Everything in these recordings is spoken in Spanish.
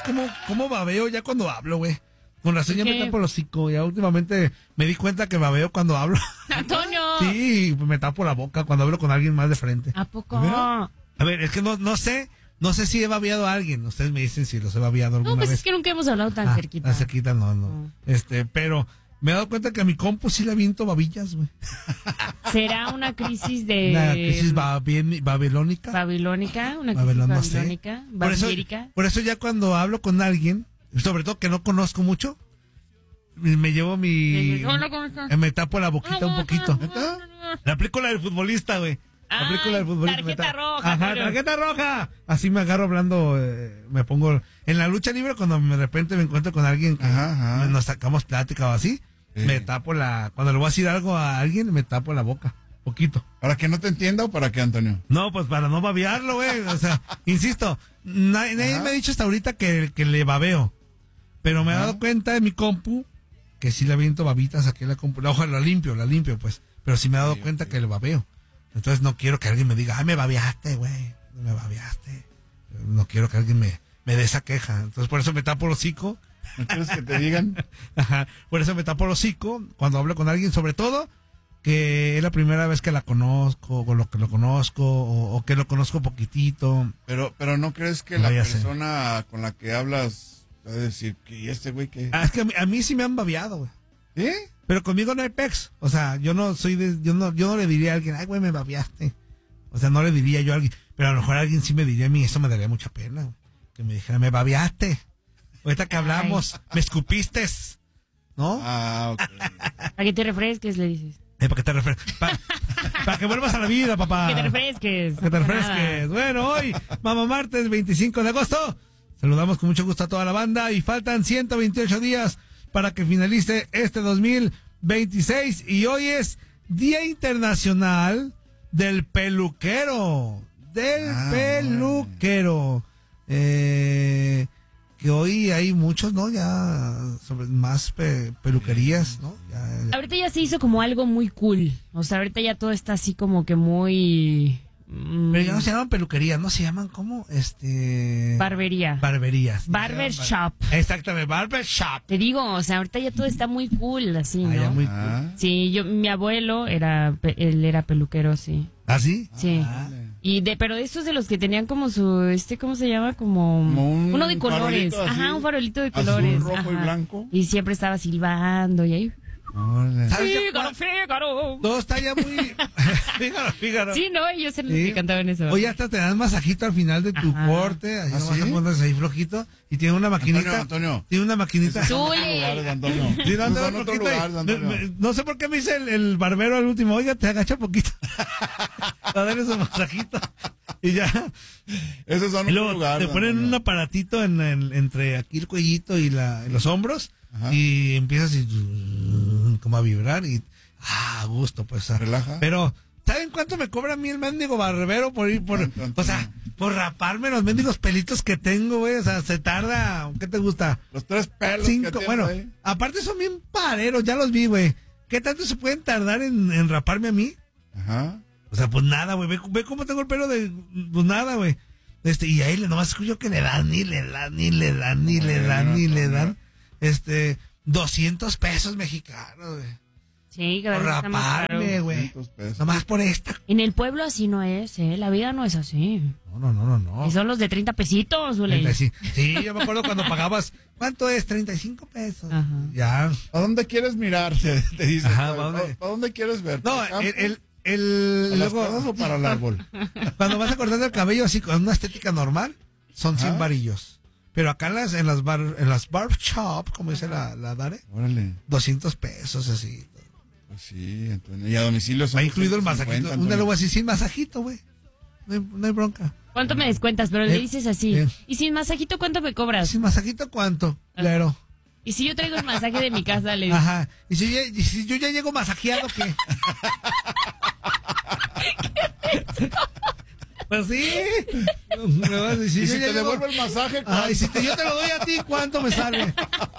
cómo babeo ya cuando hablo, güey. Con razón ya me tapo el hocico. Ya últimamente me di cuenta que babeo cuando hablo. ¡Antonio! Sí, me tapo la boca cuando hablo con alguien más de frente. ¿A poco? A ver, es que no sé si he babeado a alguien. Ustedes me dicen si los he babeado alguna vez. No, pues es que nunca hemos hablado tan cerquita. Tan cerquita no. Pero me he dado cuenta que a mi compu sí le aviento babillas, güey. ¿Será una crisis de... Una crisis babilónica? Babilónica, una crisis babilónica, vampírica. Por eso ya cuando hablo con alguien, sobre todo que no conozco mucho, me llevo me tapo la boquita un poquito. Le aplico la del futbolista, güey. Tarjeta roja. Ajá, tarjeta roja. Así me agarro hablando, me pongo en la lucha libre cuando de repente me encuentro con alguien que nos sacamos plática o así, me tapo cuando le voy a decir algo a alguien, me tapo la boca, poquito. ¿Para que no te entienda o para qué, Antonio? No, pues para no babearlo, güey. O sea, insisto, nadie me ha dicho hasta ahorita que le babeo, pero me he dado cuenta de mi compu que sí le aviento babitas aquí en la compu. Ojalá la limpio, pues, pero sí me he dado cuenta que le babeo. Entonces no quiero que alguien me diga, me babeaste, güey, me babeaste. No quiero que alguien me dé esa queja. Entonces por eso me tapo el hocico. ¿No quieres que te digan? Ajá, por eso me tapo el hocico cuando hablo con alguien, sobre todo que es la primera vez que la conozco, con lo que lo conozco, o que lo conozco poquitito. Pero ¿no crees que la persona con la que hablas va a decir que este güey que... Es que a mí sí me han babeado, güey. ¿Sí? Pero conmigo no hay pex. O sea, yo no le diría a alguien, ay, güey, me babeaste. O sea, no le diría yo a alguien. Pero a lo mejor alguien sí me diría a mí, eso me daría mucha pena, güey. Que me dijera, me babeaste. Ahorita que hablamos, me escupiste. ¿No? Ah, ok. Para que te refresques, le dices. Para que te refresques. Para que vuelvas a la vida, papá. Que te refresques. Que te refresques. Bueno, hoy, Mamá Martes, 25 de agosto. Saludamos con mucho gusto a toda la banda y faltan 128 días para que finalice este 2026 y hoy es Día Internacional del Peluquero. Peluquero. Que hoy hay muchos, ¿no? Ya sobre más peluquerías, ¿no? Ya. Ahorita ya se hizo como algo muy cool. O sea, ahorita ya todo está así como que muy... Pero ya no se llaman peluquerías, ¿no? Se llaman como barberías. Barbershop. Exactamente, barbershop. Te digo, o sea, ahorita ya todo está muy cool, así, ¿no? Ya muy cool. Sí, mi abuelo él era peluquero, sí. ¿Ah, sí? Sí. Pero de esos de los que tenían como su, ¿cómo se llama? Como uno de colores. Ajá, un farolito de colores. Azul, rojo y blanco. Y siempre estaba silbando y ahí... Fígaro. Todo está ya muy... Fígaro. Sí, no, yo sé lo que cantaban eso. Oye, hasta te dan masajito al final de tu corte, así nomás te pones ahí flojito, y tiene una maquinita. Antonio. Tiene una maquinita. No sé por qué me dice el barbero al último, oiga, te agacha poquito. A darle su masajito. Y ya. Esos son y luego te ponen un aparatito entre aquí el cuellito y los hombros. Ajá. Y empiezas como a vibrar y a gusto, pues. Relaja. Pero ¿saben cuánto me cobra a mí el mendigo barbero por ir por raparme los mendigos pelitos que tengo, güey? O sea, se tarda, ¿qué te gusta? Los 3 pelos 5, que bueno, ahí. Aparte son bien pareros, ya los vi, güey. ¿Qué tanto se pueden tardar en raparme a mí? Ajá. O sea, pues nada, güey, ve cómo tengo el pelo de, pues nada, güey. Y ahí nomás escucho que le dan, 200 pesos mexicanos, güey. Sí, que por raparme, güey. Nomás por esta. En el pueblo así no es, la vida no es así. No. Y son los de 30 pesitos, güey. Sí, yo me acuerdo cuando pagabas, ¿cuánto es? 35 pesos. Ajá. Ya. ¿A dónde quieres mirar? Te dice. Ajá, ¿A dónde quieres ver? No, ¿Para las cosas o para el árbol? Cuando vas a cortar el cabello así con una estética normal, son 100 varillos. Pero acá en las barber shop, como dice la Dare, órale, 200 pesos así. Pues sí, Antonio. Y a domicilio son... Va incluido el masajito. Un luego así sin masajito, güey. No hay bronca. ¿Cuánto me descuentas? Pero le dices así. ¿Y sin masajito cuánto me cobras? ¿Sin masajito cuánto? Claro. ¿Y si yo traigo el masaje de mi casa? Le digo. Ajá. ¿Y si yo ya llego masajeado, qué? Pues sí. ¿Y si te devuelvo el masaje? Y si yo te lo doy a ti, ¿cuánto me sale?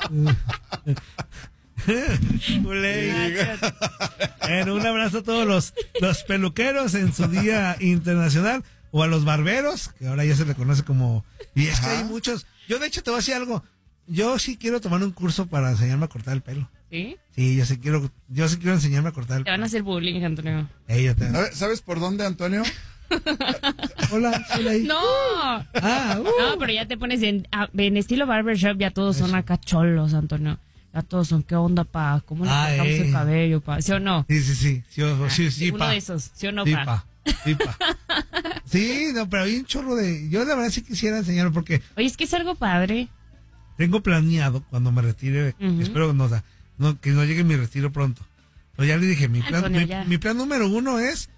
Un abrazo a todos los peluqueros en su Día Internacional, o a los barberos, que ahora ya se le conoce como... Y es que hay muchos... Yo, de hecho, te voy a decir algo. Yo sí quiero tomar un curso para enseñarme a cortar el pelo. ¿Sí? Sí, yo sí quiero enseñarme a cortar el pelo. Te van a hacer bullying, Antonio. ¿Sabes por dónde, Antonio? Hola, ahí. No. No, pero ya te pones en estilo barbershop, ya todos son acá cholos, Antonio. Ya todos son, ¿qué onda, pa? ¿Cómo le cortamos el cabello, pa? ¿Sí o no? Sí. Sí, uno pa. de esos, ¿sí o no, sí, pa? Sí, pa. Sí, no, pero hay un chorro de... Yo la verdad sí quisiera enseñarlo porque... Oye, es que es algo padre. Tengo planeado cuando me retire, espero que no llegue mi retiro pronto. Pero ya le dije, mi plan número 1 es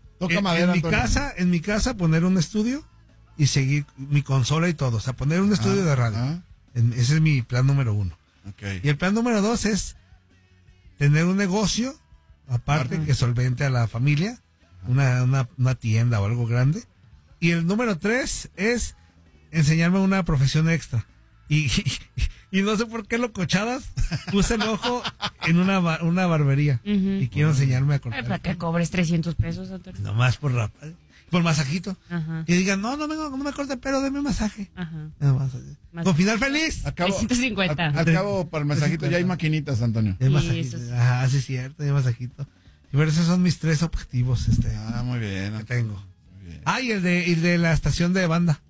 en mi casa poner un estudio y seguir mi consola y todo. O sea, poner un estudio de radio. Ese es mi plan número 1. Okay. Y el plan número 2 es tener un negocio, aparte que solvente a la familia, una tienda o algo grande. Y el número 3 es enseñarme una profesión extra. Y no sé por qué locochadas puse el ojo en una barbería. Y quiero enseñarme a cortar. ¿Para que cobres 300 pesos, Antonio? Nomás por masajito. Y digan, no me corte el pelo, deme un masaje. Con final feliz. 350. Al cabo, para el masajito ya hay maquinitas, Antonio. Sí, sí, es cierto, hay masajito. Pero esos son mis 3 objetivos. Muy bien. Que tengo. Y el de la estación de banda.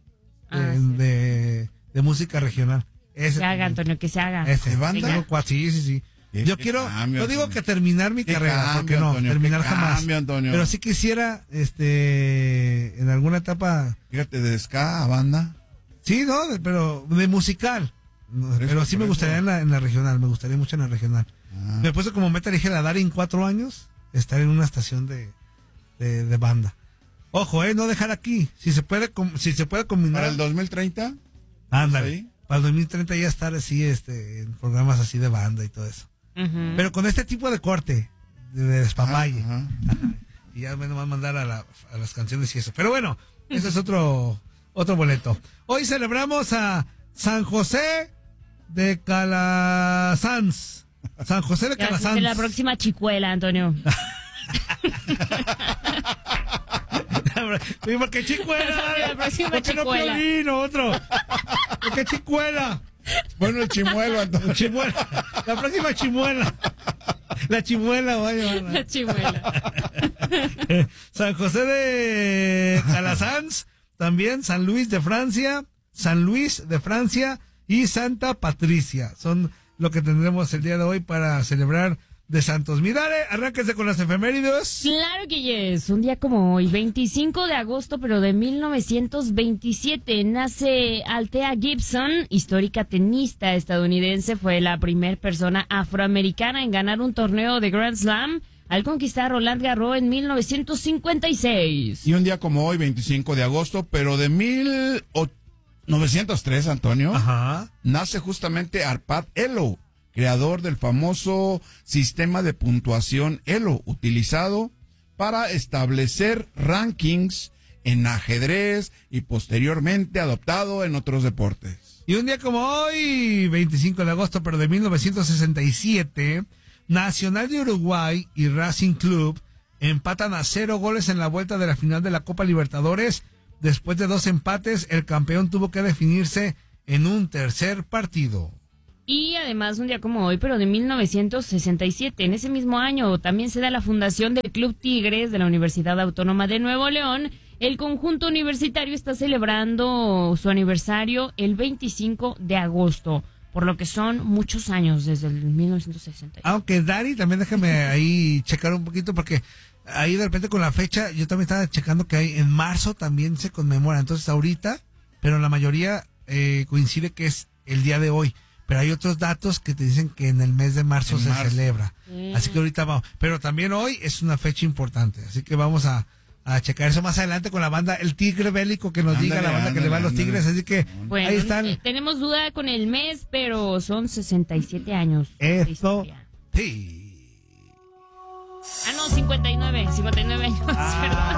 De música regional. Que se haga, Antonio, que se haga. ¿De banda? Sí. Yo quiero, no digo que terminar mi carrera, porque no, Antonio, terminar jamás. Antonio. Pero sí quisiera, en alguna etapa. Fíjate, de ska a banda. Sí, no, pero de musical. Pero sí me gustaría en la regional, me gustaría mucho en la regional. Me puse como meta, dije, la dar en 4 años, estar en una estación de banda. Ojo, no dejar aquí. Si se puede combinar. ¿Para el 2030? Ándale. Para el 2030 ya estar así, en programas así de banda y todo eso. Pero con este tipo de corte, de despapalle. Y ya me nomás mandar a las canciones y eso. Pero bueno, ese es otro boleto. Hoy celebramos a San José de Calasanz. San José de Calasanz. De la próxima chicuela, Antonio. ¿Por qué chicuela? ¿Por qué no Piolín o otro? ¿Por qué chicuela? Bueno, el chimuelo, Antonio. La próxima chimuela. La chimuela, vaya. La chimuela. San José de Calasanz, también San Luis de Francia y Santa Patricia. Son lo que tendremos el día de hoy para celebrar de santos. Mirare, arránquese con las efemérides. Claro que yes. Un día como hoy, 25 de agosto, pero de 1927, nace Althea Gibson, histórica tenista estadounidense. Fue la primera persona afroamericana en ganar un torneo de Grand Slam al conquistar Roland Garros en 1956. Y un día como hoy, 25 de agosto, pero de 1903, Antonio, nace justamente Arpad Elo, creador del famoso sistema de puntuación Elo, utilizado para establecer rankings en ajedrez y posteriormente adoptado en otros deportes. Y un día como hoy, 25 de agosto, pero de 1967, Nacional de Uruguay y Racing Club empatan a 0 goles en la vuelta de la final de la Copa Libertadores. Después de 2 empates, el campeón tuvo que definirse en un tercer partido. Y además, un día como hoy, pero de 1967, en ese mismo año, también se da la fundación del Club Tigres de la Universidad Autónoma de Nuevo León. El conjunto universitario está celebrando su aniversario el 25 de agosto, por lo que son muchos años desde el 1960. Aunque, Dari, también déjame ahí checar un poquito, porque ahí de repente con la fecha, yo también estaba checando que hay en marzo también se conmemora. Entonces, ahorita, pero la mayoría coincide que es el día de hoy. Pero hay otros datos que te dicen que en el mes de marzo se celebra. Así que ahorita vamos. Pero también hoy es una fecha importante. Así que vamos a checar eso más adelante con la banda El Tigre Bélico, que nos diga la banda que le va a los Tigres. Así que ahí están. Tenemos duda con el mes, pero son 67 años. Esto sí. 59 años, perdón.